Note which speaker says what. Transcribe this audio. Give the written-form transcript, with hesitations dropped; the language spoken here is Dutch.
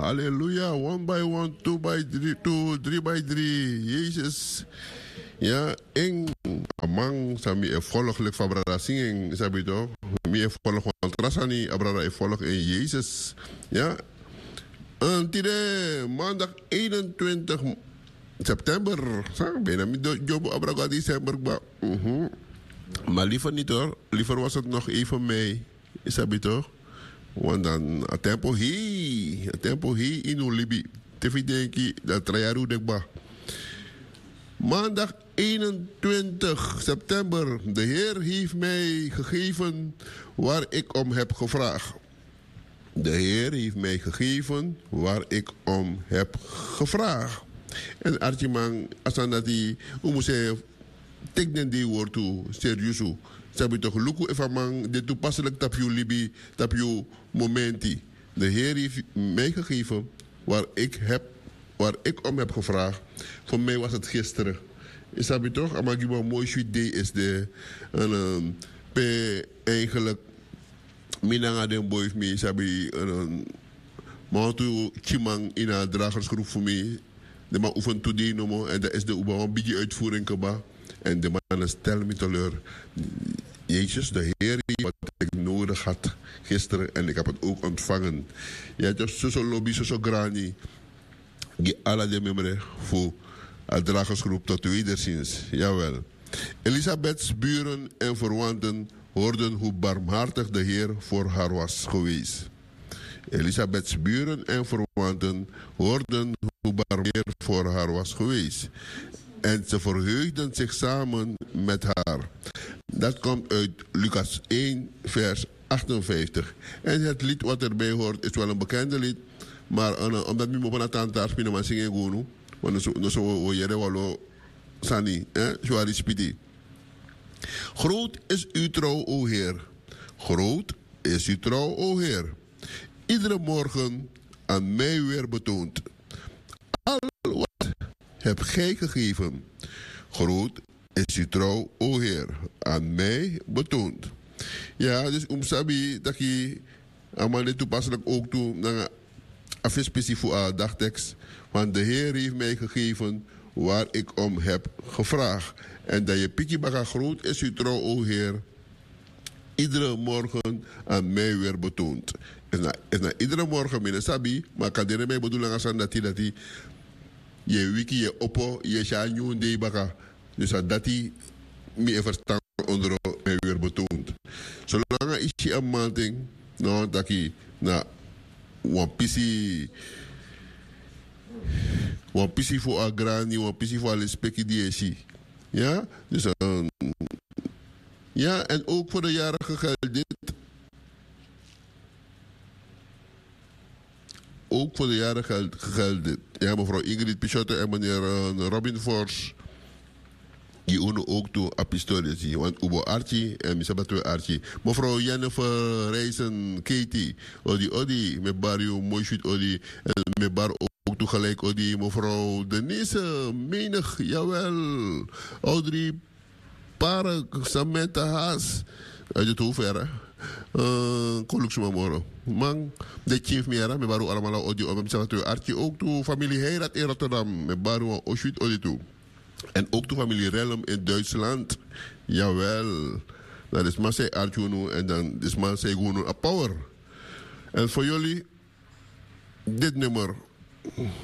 Speaker 1: Halleluja. One by one, two by three, two, three by three. Jezus. Ja, en amang sami e volg lek van brada singing, sabi toch? Mi e volg van trasani, abrada e volg in Jezus. Ja. En tide maandag 21 september. Bijna mi job abraga december ba. Maar liever niet hoor. Liever was het nog even mei. Sabi toch? Want dan a tempo hi in Libi. Tevi denki dat trajaru dekba. Maandag 21 september. De Heer heeft mij gegeven waar ik om heb gevraagd. De Heer heeft mij gegeven waar ik om heb gevraagd. En Archimang, asanati, umuse, tekenen die woord toe, serieus. Sabi toch, luku evamang, de toepasselijk tapju libi, tapju momenti. De Heer heeft mij gegeven waar ik om heb gevraagd. Voor mij was het gisteren. Sabi toch, amagi een mooi sweet day is de, eigenlijk, minanga den boy me, sabi, maantu chimang in een dragersgroep voor mij. De man oefent today no more. En dat is de uba een beetje uitvoering kaba. En de man stel me teleur. Jezus, de Heer, wat ik nodig had gisteren. En ik heb het ook ontvangen. Ja, dus zo lobby, zo grani. Die alle de membre voor het dragersgroep tot wederziens. Jawel. Elisabeths buren en verwanten hoorden hoe barmhartig de Heer voor haar was geweest. Elisabeths buren en verwanten hoorden hoe barmhartig voor haar was geweest. En ze verheugden zich samen met haar. Dat komt uit Lucas 1, vers 58. En het lied wat erbij hoort is wel een bekende lied. Maar omdat we op een tantaar spelen, maar zingen gewoon. Want zo jere wallo sani, zoals spiti. Groot is uw trouw, o Heer. Groot is uw trouw, o Heer. Iedere morgen aan mij weer betoond. Al wat heb gij gegeven. Groot is uw trouw, o Heer. Aan mij betoond. Ja, dus sabi dat je allemaal toepasselijk ook toe naar een specifieke dagtekst. Want de Heer heeft mij gegeven waar ik om heb gevraagd. En dat je pikkie baga groot is uw trouw, o Heer. Iedere morgen aan mij weer betoond. Is na iedere morgen mijn sabi, maar kan er mij bedoelen als dat hij je wiki je oppo je shanyu de baga. Dus dat hij me verstaan onder mij weer betoond. Zolang is je een manting, nou dat hij na een pisi voor agrani, een pisi voor alle spekkie die je ziet. Ja, dus ja, en ook voor de jarige geldt dit. Ook voor de jarige geldt dit. Ja, mevrouw Ingrid Pichotte en meneer Robin Fors. Die unu ook toe apistolisi. Want Ubo Archie en Misabatwe Archie. Mevrouw Jennifer Reisen Katie. Odi, met Barrio Moishut Odi. En met Bar ook toegelijk Odi. Mevrouw Denise Menig, jawel. Audrey Park, Samantha Haas. Uit het hoofdverre. Koluksuma Moro. Man, de chief mera, met Baru allemaal Odi. Om Misabatwe Archie ook toe. Familie Heirat in Rotterdam. Met Baru Oshut Odi toe. En ook de familie Relm in Duitsland. Jawel. Dat is Masai Arjunu en dan is Masai Gunu a Power. En voor jullie, dit nummer.